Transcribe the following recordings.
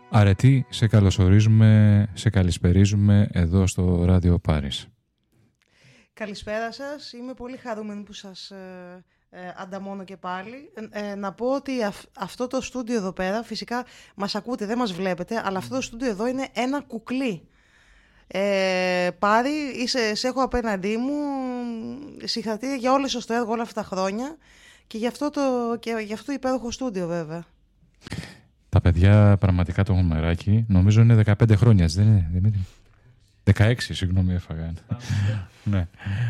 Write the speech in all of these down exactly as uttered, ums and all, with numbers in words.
Αρετή, σε καλωσορίζουμε, σε καλησπερίζουμε εδώ στο Ράδιο Πάρις. Καλησπέρα σας. Είμαι πολύ χαρούμενη που σας ε, ε, ανταμώνω και πάλι. Ε, ε, να πω ότι αυ, αυτό το στούντιο εδώ πέρα, φυσικά μας ακούτε, δεν μας βλέπετε, αλλά αυτό το στούντιο εδώ είναι ένα κουκλί. Ε, Πάρη, είσαι, σε έχω απέναντί μου, συγχαρητήρια για όλο σας το έργο όλα αυτά τα χρόνια και γι' αυτό το, και γι' αυτό το υπέροχο στούντιο βέβαια. Τα παιδιά πραγματικά το γουμεράκι, νομίζω είναι δεκαπέντε χρόνια, έτσι δεν είναι, Δημήτρη? δεκαέξι, συγγνώμη, έφαγα. Ναι.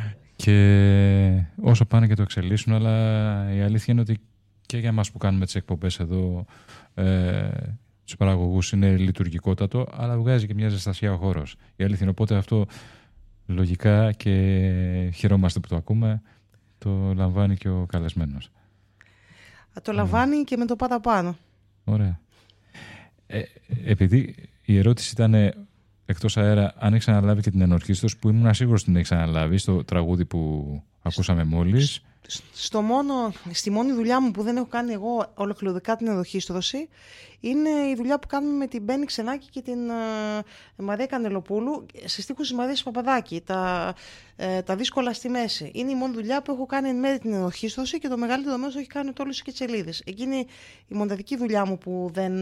Και όσο πάνε και το εξελίσσουν, αλλά η αλήθεια είναι ότι και για μας που κάνουμε τις εκπομπές εδώ, ε, τους παραγωγούς είναι λειτουργικότατο, αλλά βγάζει και μια ζεστασιά ο χώρος. Η αλήθεια είναι, οπότε αυτό λογικά και χαιρόμαστε που το ακούμε, το λαμβάνει και ο καλεσμένος. Το λαμβάνει ε. και με το παραπάνω. Ωραία. Ε, επειδή η ερώτηση ήταν εκτός αέρα, αν έχεις αναλάβει και την ενορχήστωση, που ήμουν σίγουρος ότι την έχεις αναλάβει στο τραγούδι που ακούσαμε μόλις. Στο μόνο, στη μόνη δουλειά μου που δεν έχω κάνει εγώ ολοκληρωτικά την ενορχήστωση είναι η δουλειά που κάνουμε με την Μπέννη Ξενάκη και την uh, Μαρία Κανελοπούλου σε στίχους της Μαρίας Παπαδάκη, τα, uh, τα δύσκολα στη μέση. Είναι η μόνη δουλειά που έχω κάνει εν μέρει την ενορχήστωση και το μεγαλύτερο μέρος το έχει κάνει ο Τόλης και Τσελίδης. Εκείνη η μοναδική δουλειά μου που δεν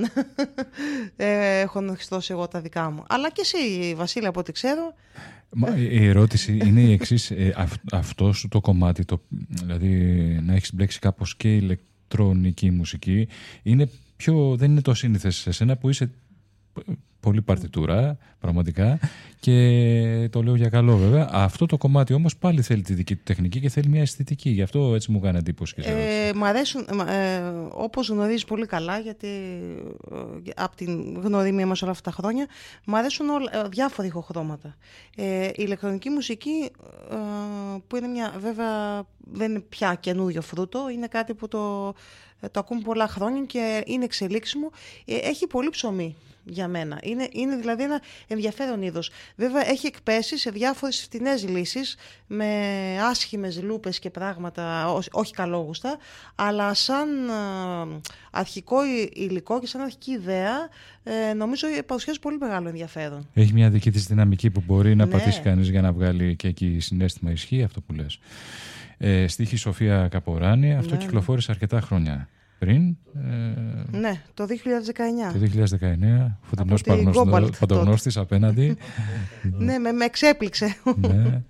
έχω ενορχιστώσει εγώ τα δικά μου. Αλλά και εσύ, Βασίλη, από ό,τι ξέρω. Μα, η ερώτηση είναι η εξής. Ε, αυ, αυτό σου το κομμάτι, το, δηλαδή να έχεις μπλέξει κάπως και ηλεκτρονική μουσική, είναι πιο, δεν είναι το σύνηθες σε σένα που είσαι πολύ παρτιτούρα πραγματικά, και το λέω για καλό βέβαια. Αυτό το κομμάτι όμως πάλι θέλει τη δική του τεχνική και θέλει μια αισθητική. Γι' αυτό έτσι μου κάνει εντύπωση και σε ε, μ' αρέσουν, ε, όπως γνωρίζεις πολύ καλά, γιατί ε, από την γνωριμία μας όλα αυτά τα χρόνια, μ' αρέσουν όλα, ε, διάφορα ηχοχρώματα. Ε, η ηλεκτρονική μουσική, ε, που είναι μια, βέβαια δεν είναι πια καινούριο φρούτο, είναι κάτι που το, το ακούμε πολλά χρόνια και είναι εξελίξιμο, ε, έχει πολύ ψωμί. Για μένα. Είναι, είναι δηλαδή ένα ενδιαφέρον είδος. Βέβαια έχει εκπέσει σε διάφορες φτηνές λύσεις με άσχημες λούπες και πράγματα, ό, όχι καλόγουστα, αλλά σαν α, αρχικό υλικό και σαν αρχική ιδέα ε, νομίζω παρουσιάζει πολύ μεγάλο ενδιαφέρον. Έχει μια δική της δυναμική που μπορεί να ναι. πατήσει κανείς για να βγάλει και εκεί συναίσθημα. Ισχύει αυτό που λες. Ε, στίχη Σοφία Καποράνη, αυτό ναι. κυκλοφόρησε αρκετά χρόνια πριν. Ε, ναι, το δύο χιλιάδες δεκαεννιά. Το δύο χιλιάδες δεκαεννιά, φωτεινός παντογνώστης απέναντι. Ναι, με, με εξέπληξε. Ναι.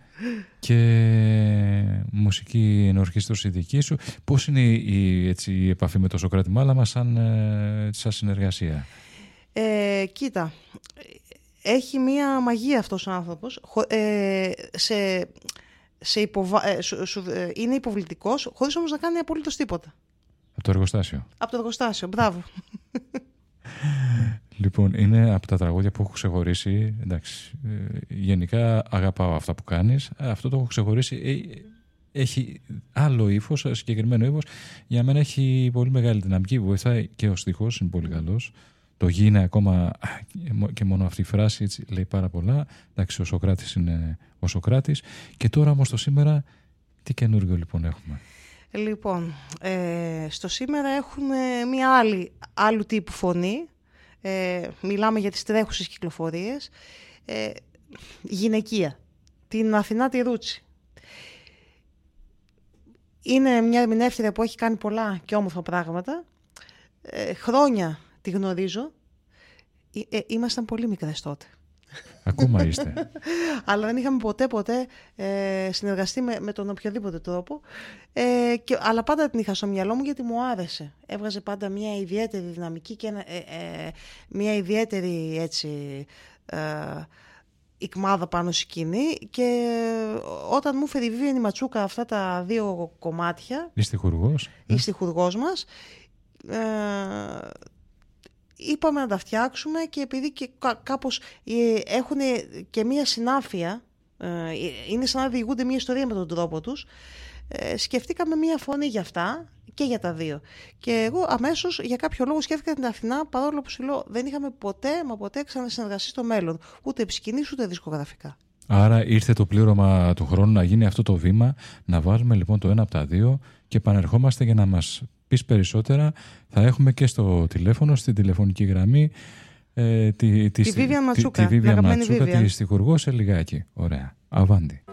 Και μουσική ενορχήστωση δική σου. Πώς είναι η, έτσι, η επαφή με το Σωκράτη Μάλαμα σαν, ε, σαν συνεργασία? Ε, κοίτα, έχει μία μαγεία αυτός ο άνθρωπος. Ε, σε, σε υποβα... ε, σου, σου, ε, είναι υποβλητικός, χωρίς όμως να κάνει απολύτως τίποτα. Από το εργοστάσιο. Από το εργοστάσιο, μπράβο. Λοιπόν, είναι από τα τραγούδια που έχω ξεχωρίσει. Εντάξει, γενικά αγαπάω αυτά που κάνεις. Αυτό το έχω ξεχωρίσει. Έχει άλλο ύφος, συγκεκριμένο ύφος. Για μένα έχει πολύ μεγάλη δυναμική. Βοηθάει και ο στίχος, είναι πολύ καλός. Το γη είναι ακόμα, και μόνο αυτή η φράση έτσι, λέει πάρα πολλά. Εντάξει, ο Σωκράτης είναι ο Σωκράτης. Και τώρα όμως το σήμερα, τι καινούργιο λοιπόν έχουμε? Λοιπόν, ε, στο σήμερα έχουμε μία άλλη, άλλου τύπου φωνή. Ε, μιλάμε για τις τρέχουσες κυκλοφορίες. Ε, γυναικεία. Την Αθηνά τη Ρούτσι. Είναι μια ερμηνεύτρια που έχει κάνει πολλά και όμορφα πράγματα. Ε, χρόνια τη γνωρίζω. Ε, ήμασταν πολύ μικρές τότε. Ακόμα είστε. Αλλά δεν είχαμε ποτέ ποτέ ε, συνεργαστεί με, με τον οποιοδήποτε τρόπο. Ε, και, αλλά πάντα την είχα στο μυαλό μου γιατί μου άρεσε. Έβγαζε πάντα μια ιδιαίτερη δυναμική και ένα, ε, ε, μια ιδιαίτερη έτσι, ε, ικμάδα πάνω στη σκηνή. Και όταν μου έφερε η Βίβιαν Ματσούκα αυτά τα δύο κομμάτια. Η στιχουργός. Η στιχουργός μας. Ε, είπαμε να τα φτιάξουμε και επειδή και κάπως έχουν και μία συνάφεια, είναι σαν να διηγούνται μία ιστορία με τον τρόπο τους, σκεφτήκαμε μία φωνή για αυτά και για τα δύο. Και εγώ αμέσως για κάποιο λόγο σκέφτηκα την Αθηνά, παρόλο που σου λέω δεν είχαμε ποτέ μα ποτέ ξανασυνεργαστεί στο μέλλον, ούτε επικοινής ούτε δισκογραφικά. Άρα ήρθε το πλήρωμα του χρόνου να γίνει αυτό το βήμα, να βάλουμε λοιπόν το ένα από τα δύο και επανερχόμαστε για να μας πεις περισσότερα. Θα έχουμε και στο τηλέφωνο, στην τηλεφωνική γραμμή, Ε, τη τη Βίβιαν Ματσούκα, τη, τη, τη, τη στιχουργό σε λιγάκι. Ωραία. Αβάντι.